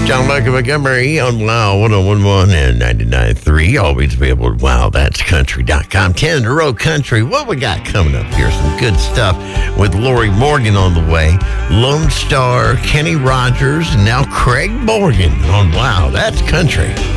John Luck of Montgomery on Wow 101.1 and 99.3. Always available at WowThat'sCountry.com. 10 in a row country. What we got coming up here? Some good stuff with Lori Morgan on the way. Lone Star, Kenny Rogers, and now Craig Morgan on Wow That's Country.